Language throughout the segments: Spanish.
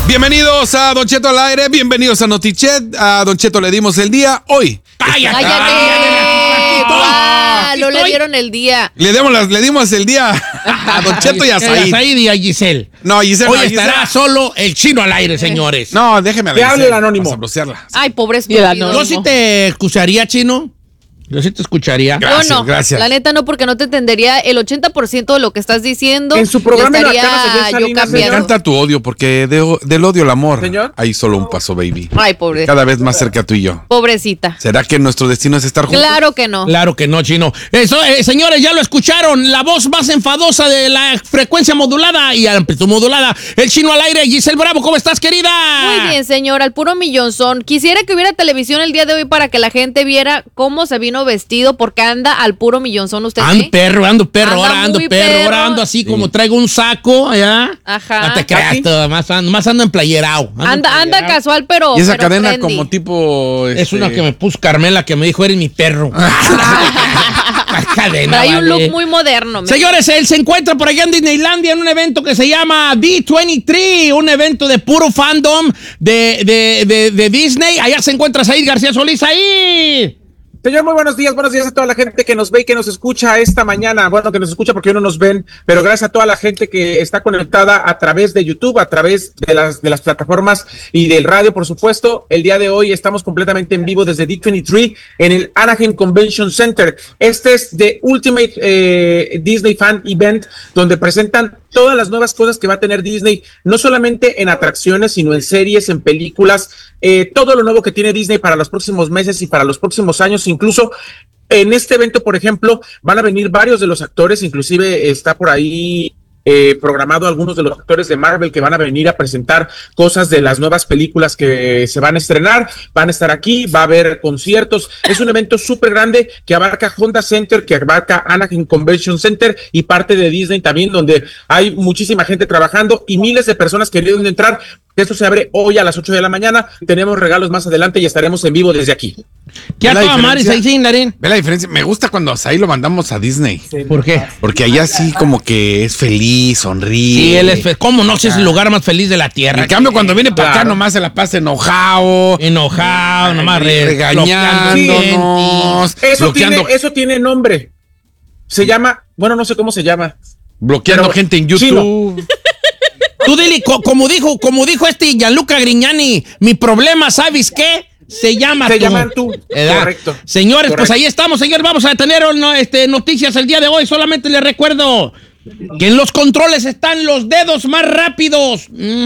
Bienvenidos a Don Cheto al aire, bienvenidos a Notichet. A Don Cheto le dimos el día hoy. ¡Cállate! No le dieron el día. Le dimos el día a Don Cheto y a Said. A Said y a Giselle. No, Giselle. Hoy estará solo el chino al aire, señores. No, déjeme Que hable el anónimo. Ay, pobre estúpido. Yo sí te escucharía, chino. Yo sí te escucharía. Gracias, Yo no, gracias. la neta no, porque no te entendería el 80% de lo que estás diciendo. En su programa y en la estaría cara, señor yo Salinas, Me cambiando. encanta tu odio porque del odio al amor ¿Señor? hay solo un paso, baby. Ay, pobre. Cada vez más cerca tú y yo. Pobrecita. ¿Será que nuestro destino es estar juntos? Claro que no. Claro que no, chino. Eso, señores, ya lo escucharon. La voz más enfadosa de la frecuencia modulada y amplitud modulada. El chino al aire. Giselle Bravo, ¿cómo estás, querida? Muy bien, señor, al puro millonzón. Quisiera que hubiera televisión el día de hoy para que la gente viera cómo se vino vestido, porque anda al puro millonzón usted. Ando ¿sí? perro, Anda ahora ando muy perro, perro. ahora ando así Sí. como traigo un saco allá. Ajá. No te creas, todo, más ando emplayerado. Anda casual, pero. Y esa pero cadena trendy. como tipo... Es una que me puso Carmela que me dijo, eres mi perro. La cadena, Trae un vale. look muy moderno. Señores, él se encuentra por allá en Disneylandia en un evento que se llama D23, un evento de puro fandom de Disney. Allá se encuentra Said García Solís. Ahí. Señor, muy buenos días a toda la gente que nos ve y que nos escucha esta mañana. Bueno, que nos escucha porque hoy no nos ven, pero gracias a toda la gente que está conectada a través de YouTube, a través de las plataformas y del radio, por supuesto. El día de hoy estamos completamente en vivo desde D23 en el Anaheim Convention Center. Este es The Ultimate Disney Fan Event, donde presentan todas las nuevas cosas que va a tener Disney, no solamente en atracciones, sino en series, en películas, todo lo nuevo que tiene Disney para los próximos meses y para los próximos años. Incluso en este evento, por ejemplo, van a venir varios de los actores, inclusive está por ahí programado algunos de los actores de Marvel que van a venir a presentar cosas de las nuevas películas que se van a estrenar, van a estar aquí, va a haber conciertos. Es un evento súper grande que abarca Honda Center, que abarca Anaheim Convention Center y parte de Disney también, donde hay muchísima gente trabajando y miles de personas queriendo entrar. Esto se abre hoy a las 8 de la mañana. Tenemos regalos más adelante y estaremos en vivo desde aquí. ¿Qué ¿Ve la acaba Maris ahí, diferencia? sí, Larín? Ve la diferencia. Me gusta cuando a Said lo mandamos a Disney. ¿Por qué? Porque allá sí como que es feliz, sonríe. Sí, él es ¿cómo no? Si es el lugar más feliz de la tierra. En cambio, cuando viene para acá Claro. nomás se la pasa enojado. Nomás Regañándonos. Eso tiene nombre. Se llama, bueno, no sé cómo se llama. Bloqueando Pero, gente en YouTube. Tú dile, como dijo este Gianluca Grignani, mi problema, ¿sabes qué? Se llama Se tú. llaman tú. ¿Verdad? Correcto. Señores, pues Correcto. ahí estamos, señores. Vamos a tener noticias el día de hoy. Solamente les recuerdo que en los controles están los dedos más rápidos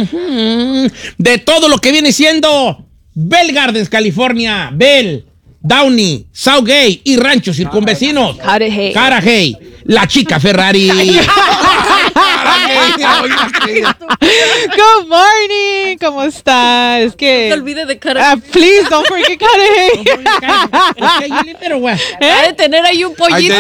de todo lo que viene siendo Bell Gardens, California, Bell, Downey, Southgate y ranchos circunvecinos. Carajay. Carajay, la chica Ferrari. Good morning, ¿cómo está? Es No que se olvide de cara. please don't forget Carajay. Pero bueno, Ha de tener ahí un pollito.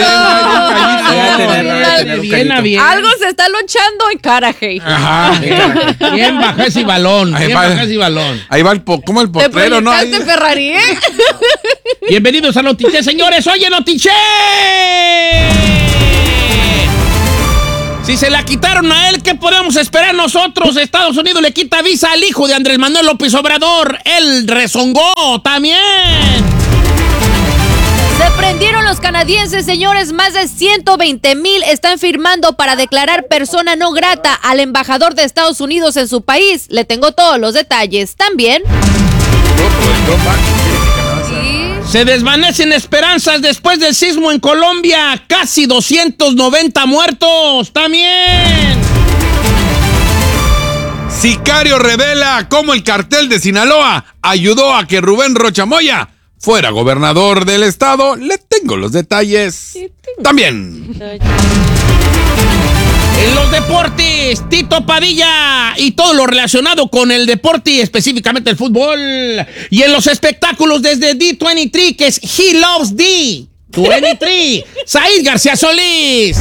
bien. Algo se está luchando en Carajay. Ajá. Bien baja ese balón. Ahí Bien va. baja ese balón. Ahí va como el Te potrero, ¿no? Ahí- proyectaste Ferrari, ¿eh? Bienvenidos a Notiche, señores. Oye, Notiche. Si se la quitaron a él, ¿qué podemos esperar nosotros? Estados Unidos le quita visa al hijo de Andrés Manuel López Obrador. Él rezongó también. Se prendieron los canadienses, señores. Más de 120,000 están firmando para declarar persona no grata al embajador de Estados Unidos en su país. Le tengo todos los detalles. También. Sí. Se desvanecen esperanzas después del sismo en Colombia. Casi 290 muertos. También. Sicario revela cómo el cartel de Sinaloa ayudó a que Rubén Rocha Moya fuera gobernador del estado. Le tengo los detalles. También. En los deportes, Tito Padilla y todo lo relacionado con el deporte y específicamente el fútbol. Y en los espectáculos desde D23, que es He Loves D23, Said García Solís.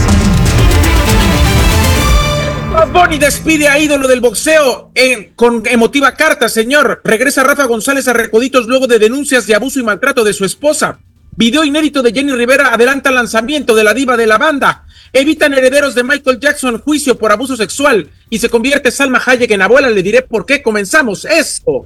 Bad Bunny despide a ídolo del boxeo con emotiva carta, señor. Regresa Rafa González a Recoditos luego de denuncias de abuso y maltrato de su esposa. Video inédito de Jenny Rivera adelanta el lanzamiento de la diva de la banda. Evitan herederos de Michael Jackson juicio por abuso sexual y se convierte Salma Hayek en abuela. Le diré por qué. Comenzamos. Esto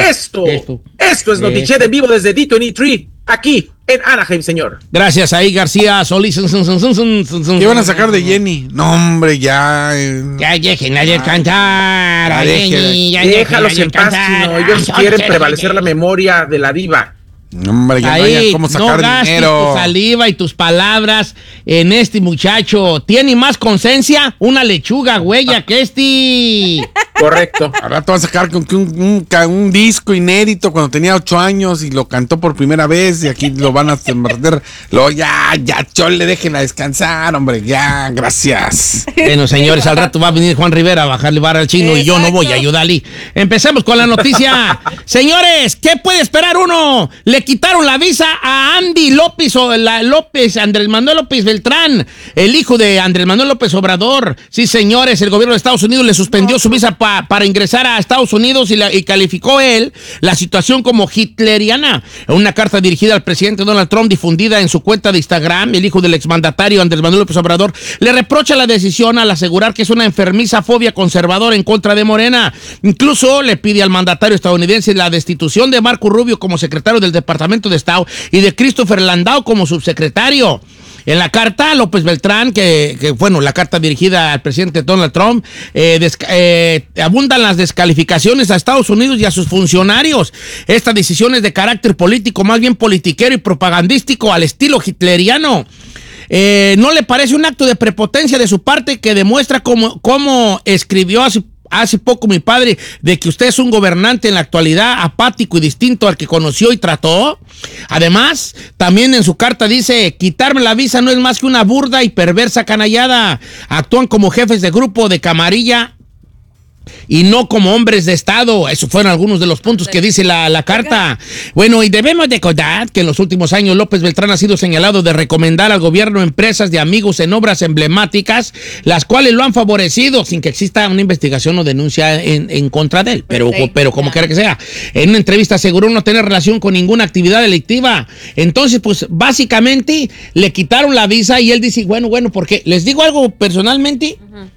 es Notiched en vivo desde D23, aquí en Anaheim, señor. Gracias ahí, García Solís. ¿Qué van a sacar de Jenny? No, hombre, ya. Ya dejen a cantar. Déjalos en paz, Chino. Ellos quieren prevalecer la memoria de la diva. Hombre, ya no hay cómo sacar no gastes dinero. tu saliva y tus palabras en este muchacho. Tiene más conciencia una lechuga, güey, que este. Correcto. Al rato va a sacar con que un disco inédito cuando tenía 8 años y lo cantó por primera vez y aquí lo van a perder. Ya, chole, déjenla descansar, hombre, ya, gracias. Bueno, señores, al rato va a venir Juan Rivera a bajarle vara al Chino. Exacto. Y yo no voy a ayudarle. Empecemos con la noticia. Señores, ¿qué puede esperar uno? Le quitaron la visa a Andy López, Andrés Manuel López Beltrán, el hijo de Andrés Manuel López Obrador. Sí, señores, el gobierno de Estados Unidos le suspendió su visa para ingresar a Estados Unidos y calificó él la situación como hitleriana. En una carta dirigida al presidente Donald Trump difundida en su cuenta de Instagram, el hijo del exmandatario Andrés Manuel López Obrador le reprocha la decisión al asegurar que es una enfermiza fobia conservadora en contra de Morena. Incluso le pide al mandatario estadounidense la destitución de Marco Rubio como secretario del Departamento de Estado y de Christopher Landau como subsecretario. En la carta, López Beltrán, la carta dirigida al presidente Donald Trump, abundan las descalificaciones a Estados Unidos y a sus funcionarios. Esta decisión es de carácter político, más bien politiquero y propagandístico al estilo hitleriano. ¿No le parece un acto de prepotencia de su parte que demuestra cómo escribió hace poco mi padre, de que usted es un gobernante en la actualidad apático y distinto al que conoció y trató? Además, también en su carta dice: quitarme la visa no es más que una burda y perversa canallada. Actúan como jefes de grupo de camarilla y no como hombres de Estado. Esos fueron algunos de los puntos que dice la carta. Bueno, y debemos recordar que en los últimos años López Beltrán ha sido señalado de recomendar al gobierno empresas de amigos en obras emblemáticas, las cuales lo han favorecido sin que exista una investigación o denuncia en contra de él. Pero como quiera que sea, en una entrevista aseguró no tener relación con ninguna actividad delictiva. Entonces, pues básicamente le quitaron la visa y él dice, bueno, porque les digo algo personalmente.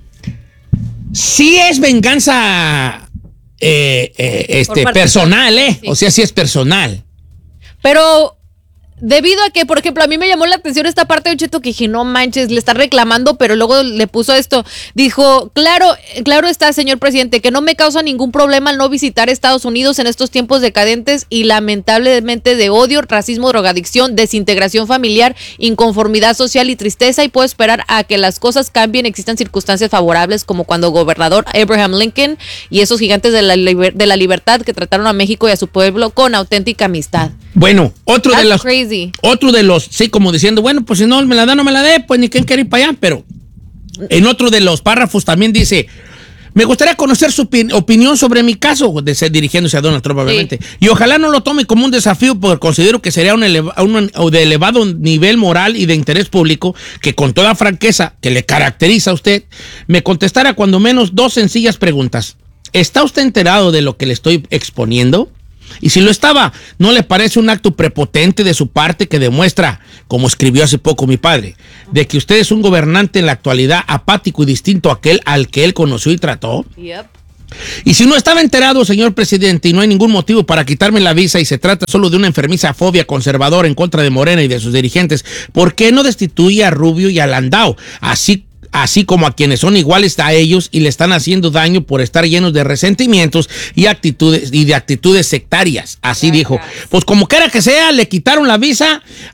Sí es venganza personal, sí. O sea, sí es personal. Pero debido a que, por ejemplo, a mí me llamó la atención esta parte de Cheto que dije, no manches, le está reclamando, pero luego le puso esto. Dijo, claro está, señor presidente, que no me causa ningún problema al no visitar Estados Unidos en estos tiempos decadentes y lamentablemente de odio, racismo, drogadicción, desintegración familiar, inconformidad social y tristeza, y puedo esperar a que las cosas cambien, existan circunstancias favorables como cuando gobernador Abraham Lincoln y esos gigantes de la libertad que trataron a México y a su pueblo con auténtica amistad. Bueno, otro de los, sí, como diciendo, bueno, pues si no me la da, no me la dé, pues ni quien quiere ir para allá, pero en otro de los párrafos también dice, me gustaría conocer su opinión sobre mi caso, dirigiéndose a Donald Trump, obviamente, sí. Y ojalá no lo tome como un desafío, porque considero que sería de elevado nivel moral y de interés público, que con toda franqueza que le caracteriza a usted, me contestara cuando menos 2 sencillas preguntas. ¿Está usted enterado de lo que le estoy exponiendo? Y si lo estaba, ¿no le parece un acto prepotente de su parte que demuestra, como escribió hace poco mi padre, de que usted es un gobernante en la actualidad apático y distinto a aquel al que él conoció y trató? Yep. Y si no estaba enterado, señor presidente, y no hay ningún motivo para quitarme la visa y se trata solo de una enfermiza fobia conservadora en contra de Morena y de sus dirigentes, ¿por qué no destituye a Rubio y a Landau? Así como a quienes son iguales a ellos y le están haciendo daño por estar llenos de resentimientos y de actitudes sectarias. Así dijo. Pues como quiera que sea, le quitaron la visa